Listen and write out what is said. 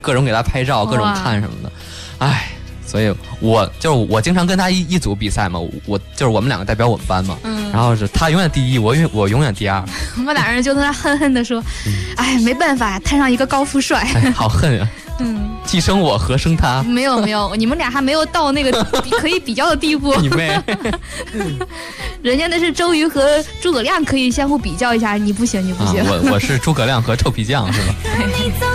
各种给他拍照，各种看什么的，哎。所以我经常跟他一组比赛嘛，我们两个代表我们班嘛，然后是他永远第一，我永远第二。 我们俩人就在那恨恨的说，哎，没办法，摊上一个高富帅， 好恨啊！既生我何生他？ 没有，你们俩还没有到那个可以比较的地步。 你妹！ 人家那是周瑜和诸葛亮可以相互比较一下，你不行。 我是诸葛亮和臭皮匠是吧？